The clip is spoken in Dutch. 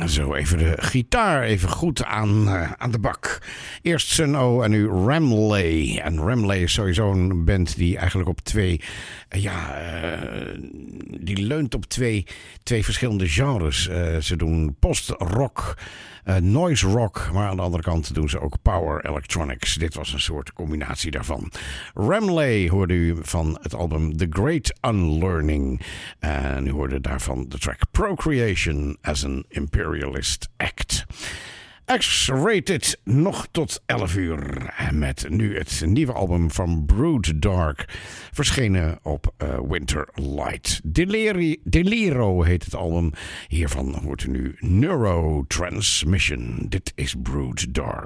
Zo, even de gitaar even goed aan de bak. Eerst Sun O en nu Ramley. En Ramley is sowieso een band die eigenlijk op die leunt op twee verschillende genres. Ze doen post-rock, noise rock, maar aan de andere kant doen ze ook power electronics. Dit was een soort combinatie daarvan. Ramley hoorde u van het album The Great Unlearning. En u hoorde daarvan de track Procreation as an Imperialist Act. X-Rated nog tot 11 uur. Met nu het nieuwe album van Brood Dark. Verschenen op Winter Light. Deliro heet het album. Hiervan hoort u nu Neurotransmission. Dit is Brood Dark.